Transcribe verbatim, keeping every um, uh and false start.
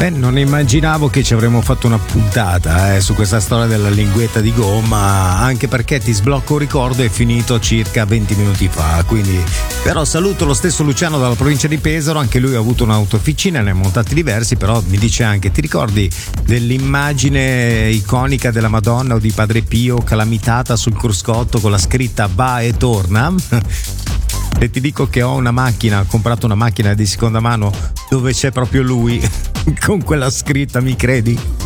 Beh, non immaginavo che ci avremmo fatto una puntata eh, su questa storia della linguetta di gomma, anche perché Ti sblocco un ricordo è finito circa venti minuti fa, quindi però saluto lo stesso Luciano dalla provincia di Pesaro, anche lui ha avuto un'autofficina, ne ha montati diversi, però mi dice anche: ti ricordi dell'immagine iconica della Madonna o di Padre Pio calamitata sul cruscotto con la scritta va e torna? E ti dico che ho una macchina, ho comprato una macchina di seconda mano dove c'è proprio lui con quella scritta, mi credi?